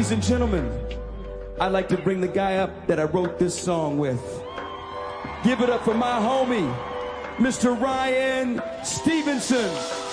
Ladies and gentlemen, I'd like to bring the guy up that I wrote this song with. Give it up for my homie, Mr. Ryan Stevenson.